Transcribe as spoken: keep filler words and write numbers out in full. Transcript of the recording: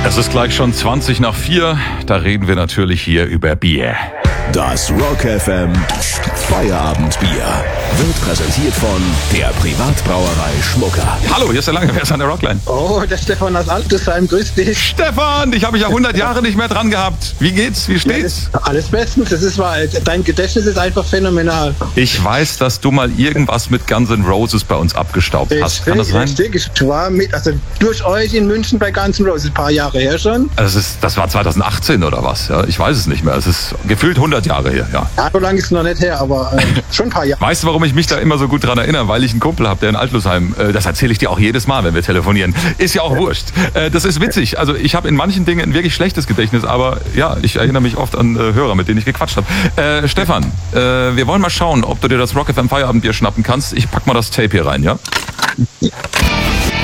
Es ist gleich schon zwanzig nach vier. Da reden wir natürlich hier über Bier. Das Rock F M Feierabendbier wird präsentiert von der Privatbrauerei Schmucker. Hallo, hier ist der Lange, wer ist an der Rockline? Oh, der Stefan aus Altersheim, grüß dich. Stefan, dich habe ich ja hundert Jahre nicht mehr dran gehabt. Wie geht's? Wie steht's? Ja, alles bestens, das ist wahr. Dein Gedächtnis ist einfach phänomenal. Ich weiß, dass du mal irgendwas mit Guns N' Roses bei uns abgestaubt hast. Kann das sein? Richtig, ich war mit, also durch euch in München bei Guns N' Roses, ein paar Jahre her schon. Also das, ist, das war zwanzig achtzehn oder was? Ja, ich weiß es nicht mehr. Es ist gefühlt hundert Jahre her. Ja, ja so lange ist es noch nicht her, aber äh, schon ein paar Jahre. Weißt du, warum ich mich da immer so gut dran erinnere? Weil ich einen Kumpel habe, der in Altlusheim, äh, das erzähle ich dir auch jedes Mal, wenn wir telefonieren. Ist ja auch wurscht. Äh, das ist witzig. Also ich habe in manchen Dingen ein wirklich schlechtes Gedächtnis, aber ja, ich erinnere mich oft an äh, Hörer, mit denen ich gequatscht habe. Äh, Stefan, äh, wir wollen mal schauen, ob du dir das Rock F M Feierabendbier schnappen kannst. Ich pack mal das Tape hier rein, ja?